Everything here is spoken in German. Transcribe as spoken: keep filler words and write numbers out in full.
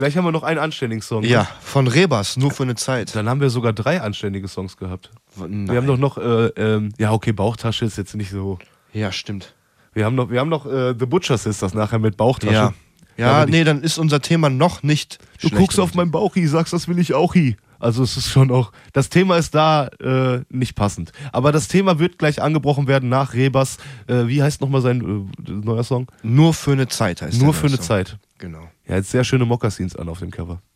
Gleich haben wir noch einen anständigen Song. Ja, ne? von Rebas, nur für eine Zeit. Dann haben wir sogar drei anständige Songs gehabt. Nein. Wir haben doch noch, äh, ähm, ja okay, Bauchtasche ist jetzt nicht so. Ja, stimmt. Wir haben noch, wir haben noch äh, The Butcher Sisters nachher mit Bauchtasche. Ja, ja, aber die- nee, dann ist unser Thema noch nicht Du schlecht, guckst auf Leute. meinen Bauchi, sagst, das will ich auch hi. Also es ist schon auch, das Thema ist da äh, nicht passend. Aber das Thema wird gleich angebrochen werden nach Rebas. Äh, wie heißt nochmal sein äh, neuer Song? Nur für eine Zeit heißt Nur der für eine Song. Zeit. Genau. Ja, jetzt sehr schöne Mokassins an auf dem Cover.